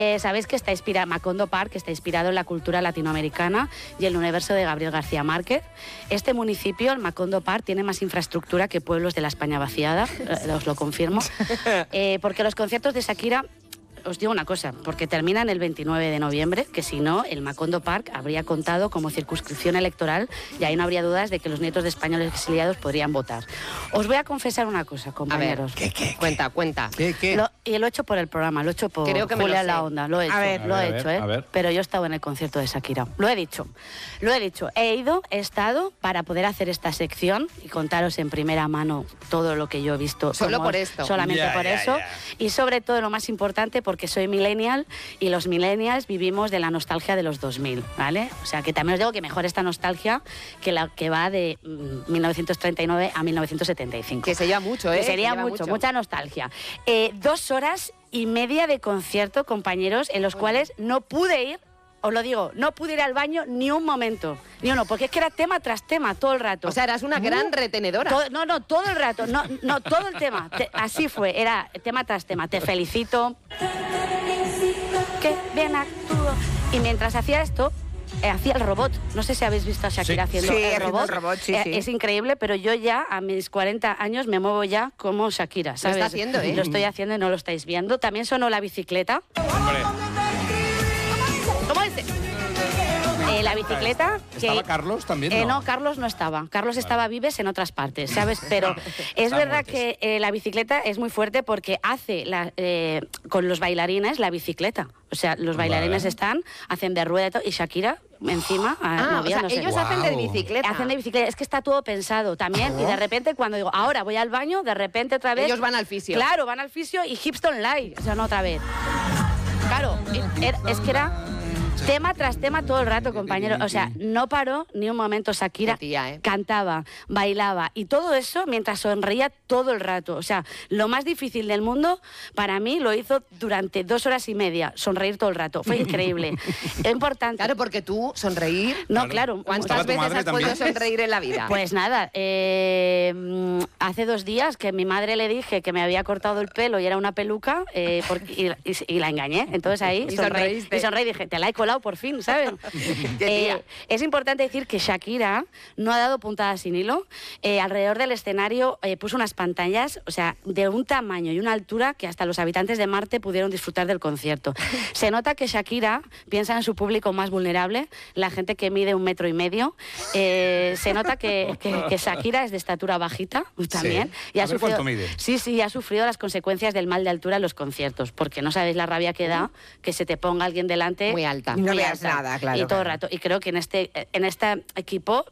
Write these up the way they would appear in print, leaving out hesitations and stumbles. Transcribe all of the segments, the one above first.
Sabéis que está inspirado, Macondo Park está inspirado en la cultura latinoamericana y el universo de Gabriel García Márquez. Este municipio, el Macondo Park, tiene más infraestructura que pueblos de la España vaciada, os lo confirmo, porque los conciertos de Shakira... Os digo una cosa, porque terminan el 29 de noviembre, que si no, el Macondo Park habría contado como circunscripción electoral y ahí no habría dudas de que los nietos de españoles exiliados podrían votar. Os voy a confesar una cosa, compañeros. A ver, ¿qué? Cuenta. ¿Qué? Y lo he hecho por el programa, lo he hecho por Creo que me Julia lo sé. La Onda, lo he hecho, a ver. pero yo he estado en el concierto de Shakira, lo he dicho, he estado para poder hacer esta sección y contaros en primera mano todo lo que yo he visto. Solo por esto. Solamente por eso. Y sobre todo, lo más importante, porque soy millennial y los millennials vivimos de la nostalgia de los 2000, ¿vale? O sea, que también os digo que mejor esta nostalgia que la que va de 1939 a 1975. Que se lleva mucho, ¿eh? Que sería mucha nostalgia. 2 horas y media de concierto, compañeros, en los cuales no pude ir. Os lo digo, no pude ir al baño ni un momento, ni uno, porque es que era tema tras tema todo el rato. O sea, eras una gran retenedora. Todo el rato, no, todo el tema. Así fue, era tema tras tema. Te felicito. Qué bien actúo. Y mientras hacía esto, hacía el robot. No sé si habéis visto a Shakira haciendo el robot. Sí. Es increíble, pero yo ya a mis 40 años me muevo ya como Shakira, ¿sabes? Lo está haciendo, ¿eh? Lo estoy haciendo y no lo estáis viendo. También sonó la bicicleta. Hombre. ¿Cómo es? La bicicleta... ¿Estaba Carlos también? No, Carlos no estaba. Carlos estaba vives en otras partes, ¿sabes? Pero es verdad que la bicicleta es muy fuerte porque hace con los bailarines la bicicleta. O sea, los bailarines hacen de rueda y todo, y Shakira encima... ellos hacen de bicicleta. Hacen de bicicleta. Es que está todo pensado también. Y de repente cuando digo, ahora voy al baño, de repente otra vez... Ellos van al fisio. Claro, van al fisio y Hipston Live. O sea, no otra vez. Claro, es que era... Tema tras tema todo el rato, compañero. O sea, no paró ni un momento Shakira. Cantaba, bailaba y todo eso mientras sonreía todo el rato. O sea, lo más difícil del mundo para mí lo hizo durante 2 horas y media, sonreír todo el rato. Fue increíble. Es importante. Claro, porque tú sonreír... No, claro. ¿Cuántas veces has podido sonreír en la vida? Pues nada, hace 2 días que a mi madre le dije que me había cortado el pelo y era una peluca y la engañé. Entonces ahí sonreí y dije, te la he colado por fin, ¿sabes? Es importante decir que Shakira no ha dado puntadas sin hilo. Alrededor del escenario puso unas pantallas, o sea, de un tamaño y una altura que hasta los habitantes de Marte pudieron disfrutar del concierto. Se nota que Shakira piensa en su público más vulnerable, la gente que mide 1,5 metros. Se nota que Shakira es de estatura bajita también. Sí. Y ¿Cuánto mide? Sí, ha sufrido las consecuencias del mal de altura en los conciertos, porque no sabéis la rabia que da que se te ponga alguien delante muy alta. No veas nada, claro. Y todo el rato. Y creo que en este equipo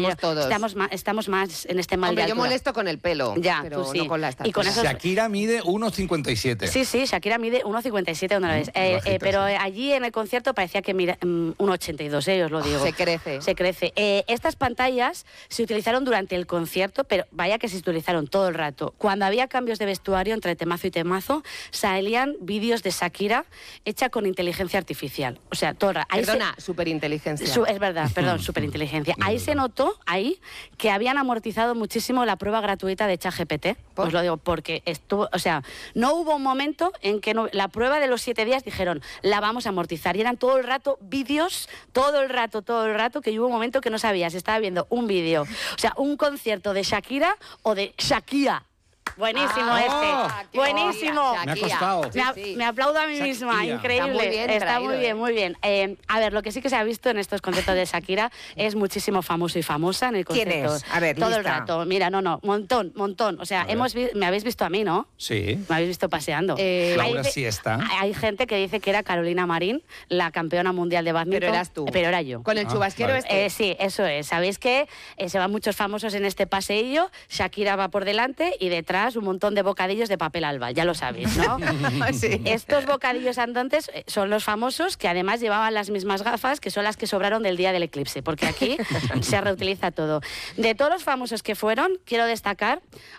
estamos más en este mal de altura. Yo molesto con el pelo, pero tú sí. no con la estatura. Y con Shakira mide 1,57. Sí, Shakira mide 1,57 una vez. Pero allí en el concierto parecía que mide 1,82, os lo digo. Se crece. Estas pantallas se utilizaron durante el concierto, pero vaya que se utilizaron todo el rato. Cuando había cambios de vestuario entre temazo y temazo, salían vídeos de Shakira hecha con inteligencia artificial. O sea, todo el rato. Perdona, superinteligencia. Es verdad, perdón, superinteligencia. Ahí se notó, que habían amortizado muchísimo la prueba gratuita de ChatGPT. Os lo digo, porque estuvo, o sea, no hubo un momento en que la prueba de los 7 días dijeron, la vamos a amortizar. Y eran todo el rato vídeos, todo el rato, que hubo un momento que no sabías si estaba viendo un vídeo, o sea, un concierto de Shakira o de Shakira. Buenísimo buenísimo. Me ha costado. Me aplaudo a mí misma, increíble. Está muy bien. A ver, lo que sí que se ha visto en estos conciertos de Shakira es muchísimo famoso y famosa en el concierto. ¿Quién es? A ver, todo lista. el rato. Mira, montón. O sea, me habéis visto a mí, ¿no? Sí. Me habéis visto paseando. Laura sí está. Hay gente que dice que era Carolina Marín, la campeona mundial de badminton. Pero eras tú. Pero era yo. Con el chubasquero vale. Sí, eso es. Sabéis que se van muchos famosos en este paseillo. Shakira va por delante y detrás un montón de bocadillos de papel alba, ya lo sabéis, ¿no? Sí. Estos bocadillos andantes son los famosos que además llevaban las mismas gafas que son las que sobraron del día del eclipse, porque aquí se reutiliza todo. De todos los famosos que fueron, quiero destacar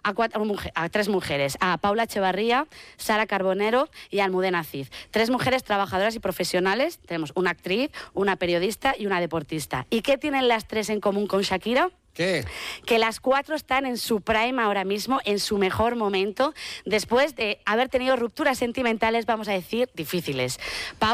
a 3 mujeres, a Paula Echevarría, Sara Carbonero y Almudena Cid. 3 mujeres trabajadoras y profesionales, tenemos una actriz, una periodista y una deportista. ¿Y qué tienen las 3 en común con Shakira? ¿Qué? Que las 4 están en su prime ahora mismo, en su mejor momento, después de haber tenido rupturas sentimentales, vamos a decir, difíciles.